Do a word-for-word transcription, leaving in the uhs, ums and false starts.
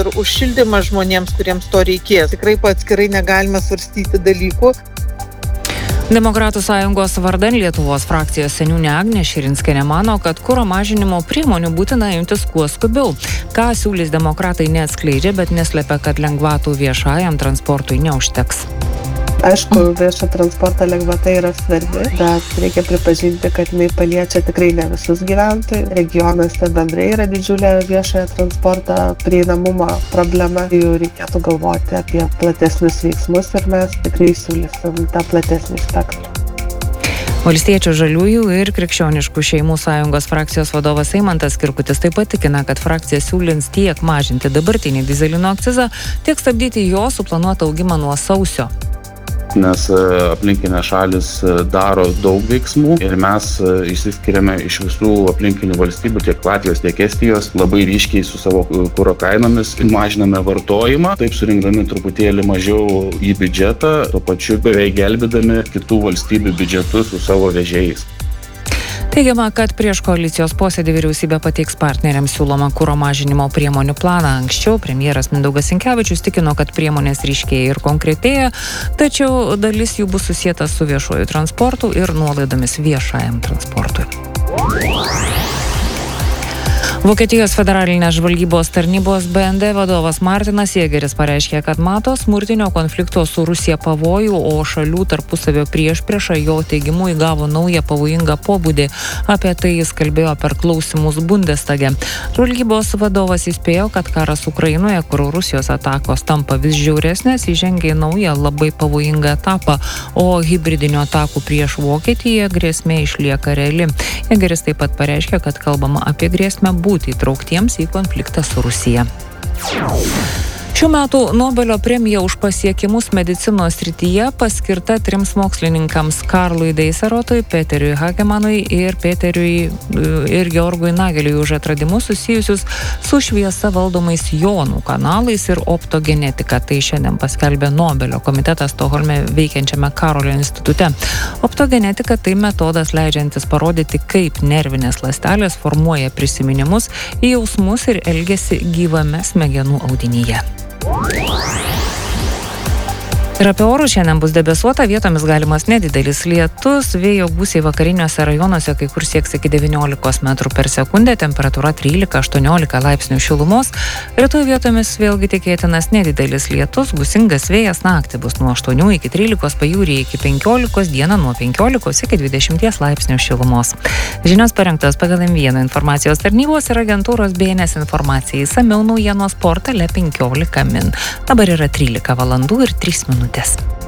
ir už šildymą žmonėms, kuriems to reikės. Tikrai atskirai negalime svarstyti dalykų. Demokratų sąjungos vardan Lietuvos frakcijos seniūnė Agnė Širinskienė mano, kad kuro mažinimo priemonių būtina imtis kuo skubiau. Ką siūlys demokratai neatskleidžia, bet neslepia, kad lengvatų viešajam transportui neužteks. Aišku, viešo transporto lengvata yra svarbi, bet reikia pripažinti, kad jinai paliečia tikrai ne visus gyventojus. Regionuose bendrai yra didžiulė viešojo transporto prieinamumo problema. Jau reikėtų galvoti apie platesnius veiksmus ir mes tikrai siūlysim tą platesnį spektrą. Valstiečių žaliųjų ir krikščioniškų šeimų sąjungos frakcijos vadovas Eimantas Kirkutis taip pat tikina, kad frakcija siūlins tiek mažinti dabartinį dyzelino akcizą, tiek stabdyti jo suplanuotą augimą nuo sausio. Nes aplinkinės šalis daro daug veiksmų ir mes išsiskiriame iš visų aplinkinių valstybių, tiek Latvijos, tiek Estijos, labai ryškiai su savo kuro kainomis, mažiname vartojimą, taip surinkdami truputėlį mažiau į biudžetą, tuo pačiu beveik gelbėdami kitų valstybių biudžetus su savo vežėjais. Teigiama, kad prieš koalicijos posėdį vyriausybė pateiks partneriams siūlomą kuro mažinimo priemonių planą. Anksčiau premjeras Mindaugas Sinkevičius tikino, kad priemonės ryškėja ir konkretėja, tačiau dalis jų bus susieta su viešuoju transportu ir nuolaidomis viešajam transportui. Vokietijos federalinės žvalgybos tarnybos B N D vadovas Martinas Jėgeris pareiškė, kad mato smurtinio konflikto su Rusija pavojų, o šalių tarpusavio priešprieša jo teigimu įgavo naują pavojingą pobūdį. Apie tai jis kalbėjo per klausimus Bundestage. Žvalgybos vadovas įspėjo, kad karas Ukrainoje, kur Rusijos atakos tampa vis žiauresnės, įžengė į naują labai pavojingą etapą, o hibridinių atakų prieš Vokietiją grėsmė išlieka reali. Jėgeris taip pat pareiškė, kad kalbama apie grėsmę būti įtrauktiems į konfliktą su Rusija. Šių metų Nobelio premija už pasiekimus medicinos srityje paskirta trims mokslininkams Karlui Deiserotui, Peteriui Hagemanui ir Peteriui ir Georgui Nageliui už atradimus susijusius su šviesa valdomais jonų kanalais ir optogenetika. Tai šiandien paskelbė Nobelio komitetas Stokholme veikiančiame Karolio institute. Optogenetika tai metodas leidžiantis parodyti, kaip nervinės ląstelės formuoja prisiminimus, jausmus ir elgesį gyvame smegenų audinyje. Ir apie orus šiandien bus debesuota, vietomis galimas nedidelis lietus, vėjo gūsiai vakariniuose rajonuose kai kur sieks iki devyniolikos metrų per sekundę, temperatūra trylika aštuoniolika laipsnių šilumos. Rytoj vietomis vėlgi tikėtinas nedidelis lietus, gūsingas vėjas, naktį bus nuo aštuonių iki trylikos, pajūryje iki penkiolikos, dieną nuo penkiolikos iki dvidešimties laipsnių šilumos. Žinios parengtos pagal M vieną informacijos tarnybos ir agentūros B N S informacijai. Išsamiau naujienos portale penkiolika min. Dabar yra trylika valandų ir trys minutės.